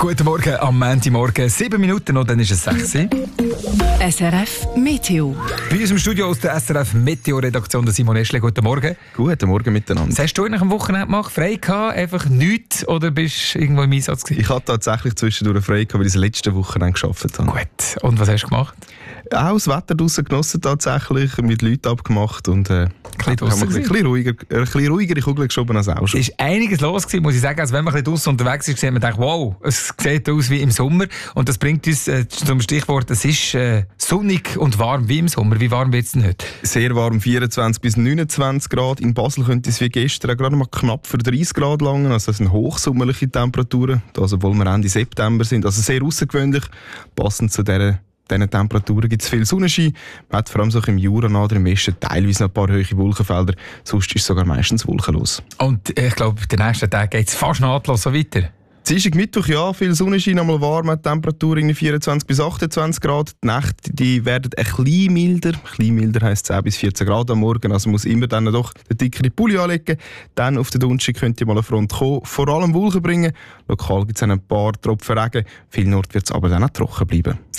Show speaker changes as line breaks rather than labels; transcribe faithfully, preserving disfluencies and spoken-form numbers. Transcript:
Guten Morgen am Montagmorgen. Sieben Minuten und dann ist es sechs.
S R F Meteo.
Bei uns im Studio aus der S R F Meteo-Redaktion der Simon Eschle. Guten Morgen.
Guten Morgen miteinander.
Was hast du nach dem Wochenende gemacht? Frei gehabt? Einfach nichts? Oder bist du irgendwo im Einsatz gewesen?
Ich hatte tatsächlich zwischendurch frei gehabt, weil ich das letzte Wochenende gearbeitet habe.
Gut. Und was hast du gemacht?
Auch das Wetter draussen genossen tatsächlich, mit Leuten abgemacht und äh,
Ein bisschen
haben wir ein bisschen ruhiger, äh, ein bisschen ruhigere Kugel geschoben als auch schon.
Es ist einiges los gewesen, muss ich sagen. Also wenn man ein bisschen draussen unterwegs ist, sieht man denkt, wow, es sieht aus wie im Sommer. Und das bringt uns äh, zum Stichwort, es ist äh, sonnig und warm wie im Sommer. Wie warm wird es denn heute?
Sehr warm, vierundzwanzig bis neunundzwanzig Grad. In Basel könnte es wie gestern gerade mal knapp für dreißig Grad langen. Also das sind hochsommerliche Temperaturen, also obwohl wir Ende September sind. Also sehr außergewöhnlich, passend zu dieser diesen Temperaturen gibt es viel Sonnenschein. Man hat vor allem so im Jura oder im Westen teilweise noch ein paar hohe Wolkenfelder. Sonst ist es sogar meistens wolkenlos.
Und äh, ich glaube, den nächsten Tag geht es fast nahtlos so weiter.
Dienstag, Mittwoch, ja, viel Sonnenschein, einmal warm, die Temperatur in vierundzwanzig bis achtundzwanzig Grad. Die Nächte die werden ein bisschen milder. Ein bisschen milder heisst zehn bis vierzehn Grad am Morgen. Also muss immer dann doch den dickeren Pulli anlegen. Dann auf den Donnerstag könnte mal eine Front kommen. Vor allem Wolken bringen. Lokal gibt es ein paar Tropfen Regen. Viel Nord wird es aber dann auch trocken bleiben.